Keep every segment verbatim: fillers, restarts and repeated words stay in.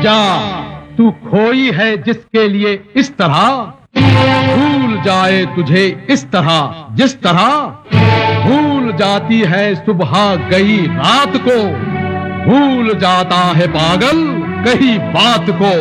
जा, तू खोई है जिसके लिए इस तरह, भूल जाए तुझे इस तरह जिस तरह भूल जाती है सुबह गई रात को, भूल जाता है पागल कही बात को।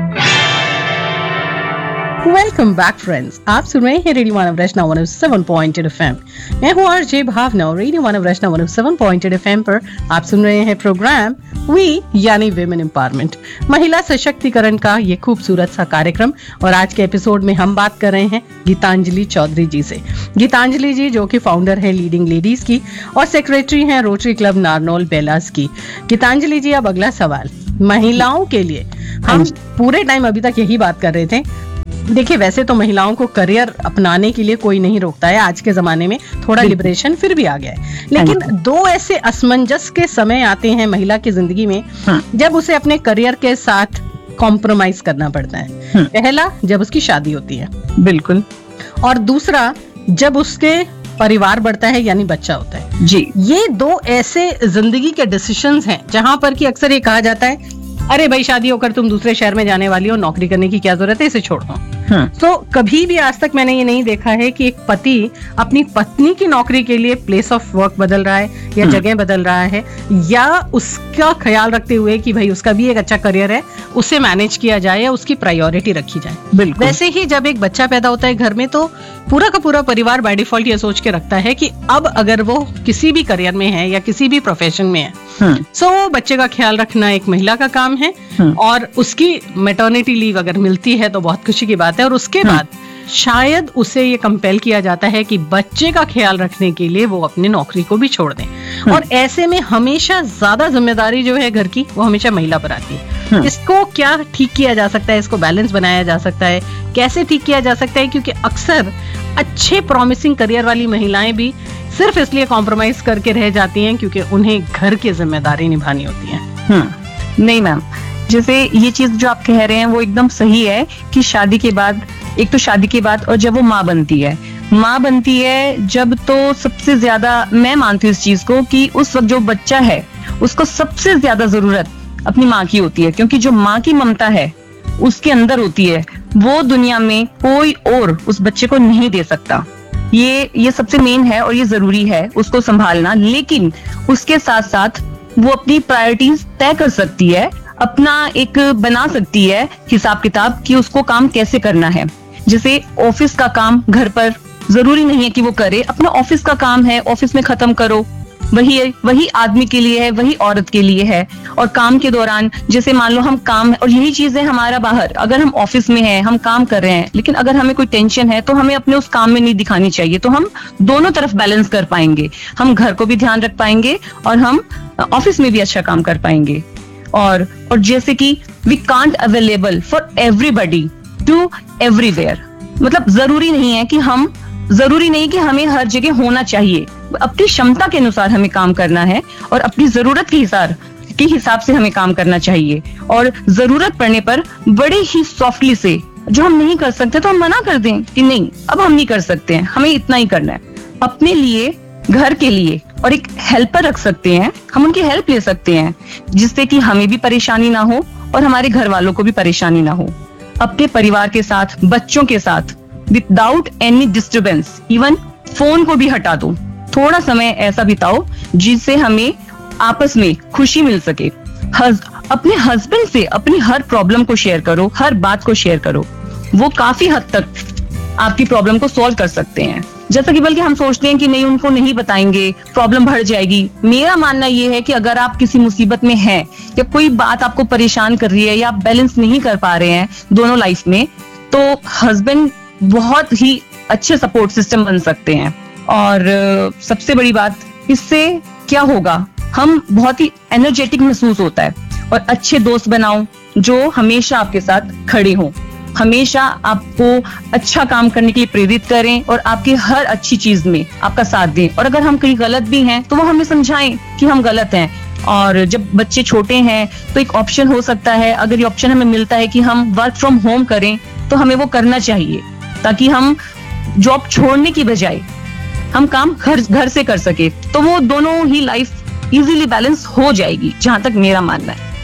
वेलकम बैक फ्रेंड्स, आप सुन रहे हैं रेडियो मानव रचना one O seven point eight FM. मैं हूँ आरजे भावना और रेडियो मानव रचना one O seven point eight FM पर आप सुन रहे हैं प्रोग्राम वी यानी विमेन एम्पावरमेंट, महिला सशक्तिकरण का ये खूबसूरत सा कार्यक्रम। और आज के एपिसोड में हम बात कर रहे हैं गीतांजलि चौधरी जी से। गीतांजलि जी जो कि फाउंडर है लीडिंग लेडीज की और सेक्रेटरी हैं रोटरी क्लब नारनौल बेलास की। गीतांजलि जी, अब अगला सवाल महिलाओं के लिए, हम पूरे टाइम अभी तक यही बात कर रहे थे। देखिए, वैसे तो महिलाओं को करियर अपनाने के लिए कोई नहीं रोकता है, आज के जमाने में थोड़ा लिबरेशन फिर भी आ गया है, लेकिन दो ऐसे असमंजस के समय आते हैं महिला की जिंदगी में जब उसे अपने करियर के साथ कॉम्प्रोमाइज करना पड़ता है। पहला, जब उसकी शादी होती है, बिल्कुल, और दूसरा जब उसके परिवार बढ़ता है यानी बच्चा होता है जी। ये दो ऐसे जिंदगी के डिसीजंस हैं जहां पर कि अक्सर ये कहा जाता है, अरे भाई शादी होकर तुम दूसरे शहर में जाने वाली हो, नौकरी करने की क्या जरूरत है, इसे छोड़ दो। तो कभी भी आज तक मैंने ये नहीं देखा है कि एक पति अपनी पत्नी की नौकरी के लिए प्लेस ऑफ वर्क बदल रहा है या जगह बदल रहा है, या उसका ख्याल रखते हुए कि भाई उसका भी एक अच्छा करियर है, उसे मैनेज किया जाए या उसकी प्रायोरिटी रखी जाए। बिल्कुल। वैसे ही जब एक बच्चा पैदा होता है घर में, तो पूरा का पूरा परिवार बाय डिफॉल्ट ये सोच के रखता है कि अब अगर वो किसी भी करियर में है या किसी भी प्रोफेशन में है, सो बच्चे का ख्याल रखना एक महिला का काम है, और उसकी मैटरनिटी लीव अगर मिलती है तो बहुत खुशी की बात है। और उसके बाद शायद उसे ये कंपेल किया जाता है कि बच्चे का ख्याल रखने के लिए वो अपनी नौकरी को भी छोड़ दें, और ऐसे में हमेशा ज्यादा जिम्मेदारी जो है घर की वो हमेशा महिला पर आती है। इसको क्या ठीक किया जा सकता है, इसको बैलेंस बनाया जा सकता है, कैसे ठीक किया जा सकता है? क्योंकि अक्सर अच्छे प्रॉमिसिंग करियर वाली महिलाएं भी सिर्फ इसलिए कॉम्प्रोमाइज करके रह जाती हैं क्योंकि उन्हें घर की जिम्मेदारी निभानी होती है। नहीं मैम, जैसे ये चीज जो आप कह रहे हैं वो एकदम सही है कि शादी के बाद, एक तो शादी के बाद और जब वो माँ बनती है, माँ बनती है जब, तो सबसे ज्यादा मैं मानती हूँ इस चीज को कि उस वक्त जो बच्चा है उसको सबसे ज्यादा जरूरत अपनी माँ की होती है, क्योंकि जो माँ की ममता है उसके अंदर होती है, वो दुनिया में कोई और उस बच्चे को नहीं दे सकता। ये ये सबसे मेन है और ये जरूरी है उसको संभालना। लेकिन उसके साथ साथ वो अपनी प्रायोरिटीज तय कर सकती है, अपना एक बना सकती है हिसाब किताब कि उसको काम कैसे करना है। जैसे ऑफिस का काम घर पर जरूरी नहीं है कि वो करे, अपना ऑफिस का काम है ऑफिस में खत्म करो, वही वही आदमी के लिए है, वही औरत के लिए है। और काम के दौरान जैसे मान लो हम काम, और यही चीज है हमारा बाहर, अगर हम ऑफिस में हैं, हम काम कर रहे हैं, लेकिन अगर हमें कोई टेंशन है तो हमें अपने उस काम में नहीं दिखानी चाहिए, तो हम दोनों तरफ बैलेंस कर पाएंगे, हम घर को भी ध्यान रख पाएंगे और हम ऑफिस में भी अच्छा काम कर पाएंगे। और और जैसे कि we can't available for everybody to everywhere, मतलब जरूरी नहीं है कि हम जरूरी नहीं कि हमें हर जगह होना चाहिए, अपनी क्षमता के अनुसार हमें काम करना है और अपनी जरूरत के हिसाब के हिसाब से हमें काम करना चाहिए। और जरूरत पड़ने पर बड़े ही सॉफ्टली से, जो हम नहीं कर सकते तो हम मना कर दें कि नहीं अब हम नहीं कर सकते हैं, हमें इतना ही करना है। अपने लिए, घर के लिए, और एक हेल्पर रख सकते हैं, हम उनकी हेल्प ले सकते हैं जिससे कि हमें भी परेशानी ना हो और हमारे घर वालों को भी परेशानी ना हो। अपने परिवार के साथ, बच्चों के साथ without any disturbance, even phone को भी हटा दो, थोड़ा समय ऐसा बिताओ जिससे हमें आपस में खुशी मिल सके। हज, अपने हस्बैंड से अपनी हर प्रॉब्लम को शेयर करो, हर बात को शेयर करो, वो काफी हद तक आपकी प्रॉब्लम को सॉल्व कर सकते हैं। जैसा कि बल्कि हम सोचते हैं कि नहीं उनको नहीं बताएंगे, प्रॉब्लम बढ़ जाएगी। मेरा मानना ये है कि अगर आप किसी मुसीबत में हैं या कोई बात आपको परेशान कर रही है या आप बैलेंस नहीं कर पा रहे हैं दोनों लाइफ में, तो हस्बैंड बहुत ही अच्छे सपोर्ट सिस्टम बन सकते हैं। और सबसे बड़ी बात, इससे क्या होगा, हम बहुत ही एनर्जेटिक महसूस होता है। और अच्छे दोस्त बनाओ जो हमेशा आपके साथ खड़े हों, हमेशा आपको अच्छा काम करने के लिए प्रेरित करें और आपकी हर अच्छी चीज में आपका साथ दें। और अगर हम कहीं गलत भी हैं तो वो हमें समझाएं कि हम गलत हैं। और जब बच्चे छोटे हैं तो एक ऑप्शन हो सकता है, अगर ये ऑप्शन हमें मिलता है कि हम वर्क फ्रॉम होम करें तो हमें वो करना चाहिए, ताकि हम जॉब छोड़ने की बजाय हम काम घर घर से कर सके, तो वो दोनों ही लाइफ इजीली बैलेंस हो जाएगी, जहां तक मेरा मानना है।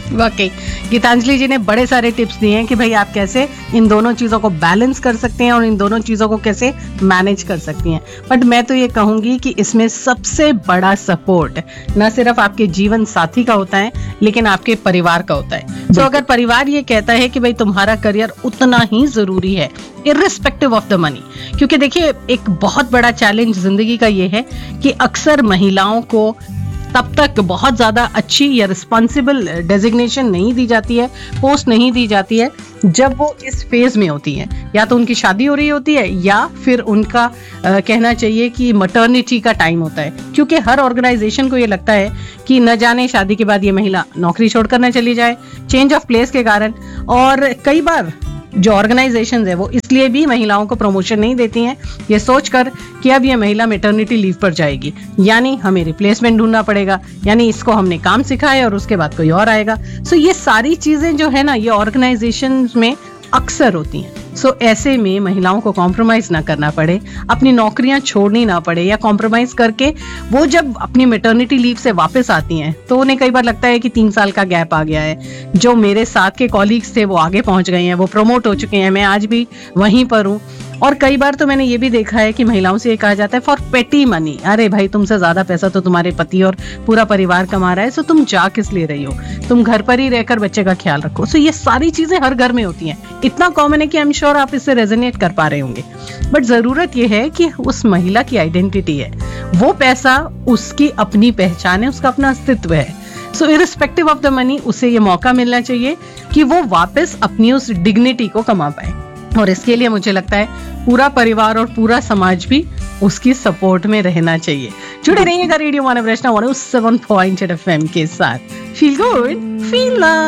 वाकई गीतांजलि जी ने बड़े सारे टिप्स दिए हैं कि भाई आप कैसे इन दोनों चीज़ों को बैलेंस कर सकते हैं और इन दोनों चीज़ों को कैसे मैनेज कर सकती हैं। बट मैं तो ये कहूँगी कि इसमें सबसे बड़ा सपोर्ट न सिर्फ आपके जीवन साथी का होता है लेकिन आपके परिवार का होता है। तो अगर परिवार ये कहता है कि भाई तुम्हारा करियर उतना ही ज़रूरी है इर्रिस्पेक्टिव ऑफ द मनी, क्योंकि देखिए एक बहुत बड़ा चैलेंज जिंदगी का ये है कि अक्सर महिलाओं को तब तक बहुत ज़्यादा अच्छी या रिस्पॉन्सिबल डेजिग्नेशन नहीं दी जाती है, पोस्ट नहीं दी जाती है जब वो इस फेज में होती है, या तो उनकी शादी हो रही होती है या फिर उनका आ, कहना चाहिए कि मटर्निटी का टाइम होता है। क्योंकि हर ऑर्गेनाइजेशन को ये लगता है कि न जाने शादी के बाद ये महिला नौकरी छोड़कर न चली जाए चेंज ऑफ प्लेस के कारण। और कई बार जो ऑर्गेनाइजेशंस है वो इसलिए भी महिलाओं को प्रमोशन नहीं देती हैं ये सोचकर कि अब ये महिला मैटरनिटी लीव पर जाएगी, यानी हमें रिप्लेसमेंट ढूंढना पड़ेगा, यानी इसको हमने काम सिखाया और उसके बाद कोई और आएगा। सो ये सारी चीजें जो है ना ये ऑर्गेनाइजेशंस में अक्सर होती हैं। सो so, ऐसे में महिलाओं को कॉम्प्रोमाइज ना करना पड़े, अपनी नौकरियां छोड़नी ना पड़े, या कॉम्प्रोमाइज करके वो जब अपनी मैटरनिटी लीव से वापस आती हैं तो उन्हें कई बार लगता है कि तीन साल का गैप आ गया है, जो मेरे साथ के कॉलीग्स थे वो आगे पहुंच गए हैं, वो प्रमोट हो चुके हैं, मैं आज भी वहीं पर हूँ। और कई बार तो मैंने ये भी देखा है कि महिलाओं से ये कहा जाता है फॉर पेटी मनी, अरे भाई तुमसे ज्यादा पैसा तो तुम्हारे पति और पूरा परिवार कमा रहा है, सो तुम जा किस लिए रही हो, तुम घर पर ही रहकर बच्चे का ख्याल रखो। सो ये सारी चीजें हर घर में होती हैं, इतना कॉमन है कि आई एम श्योर आप इससे रेजोनेट कर पा रहे होंगे। बट जरूरत ये है कि उस महिला की आइडेंटिटी है, वो पैसा उसकी अपनी पहचान है, उसका अपना अस्तित्व है। So irrespective of the money उसे ये मौका मिलना चाहिए कि वो वापस अपनी उस डिग्निटी को कमा पाए, और इसके लिए मुझे लगता है पूरा परिवार और पूरा समाज भी उसकी सपोर्ट में रहना चाहिए। जुड़े रहिएगा रेडियो मानव रचना one O seven point eight F M के साथ। Feel good, feel love.